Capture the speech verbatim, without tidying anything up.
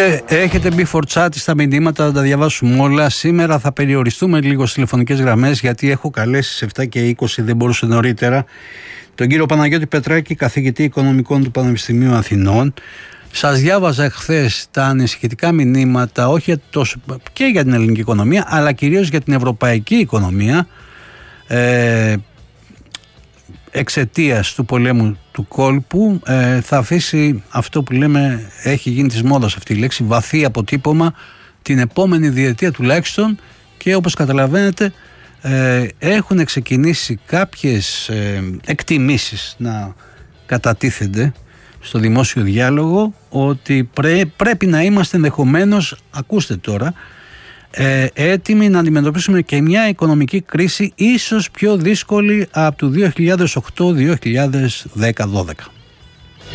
Ε, έχετε μπει φορτσάτη στα μηνύματα, θα τα διαβάσουμε όλα. Σήμερα θα περιοριστούμε λίγο στις τηλεφωνικές γραμμές, γιατί έχω καλέσει στις επτά και είκοσι, δεν μπορούσε νωρίτερα, τον κύριο Παναγιώτη Πετράκη, καθηγητή Οικονομικών του Πανεπιστημίου Αθηνών. Σας διάβαζα χθες τα ανησυχητικά μηνύματα, όχι τόσο και για την ελληνική οικονομία, αλλά κυρίως για την ευρωπαϊκή οικονομία, ε, εξαιτίας του πολέμου του κόλπου. ε, θα αφήσει αυτό που λέμε, έχει γίνει της μόδας αυτή η λέξη, βαθύ αποτύπωμα την επόμενη διετία τουλάχιστον, και όπως καταλαβαίνετε ε, έχουν ξεκινήσει κάποιες ε, εκτιμήσεις να κατατίθενται στο δημόσιο διάλογο, ότι πρέ, πρέπει να είμαστε ενδεχομένως, ακούστε τώρα, ε, έτοιμοι να αντιμετωπίσουμε και μια οικονομική κρίση ίσως πιο δύσκολη από το δύο χιλιάδες οκτώ, δύο χιλιάδες δέκα, δώδεκα.